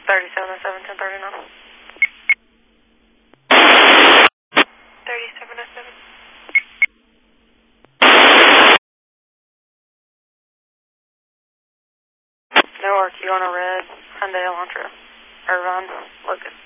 3707 1039. 3707. No RQ on a red Hyundai Elantra. Irvine, Locust.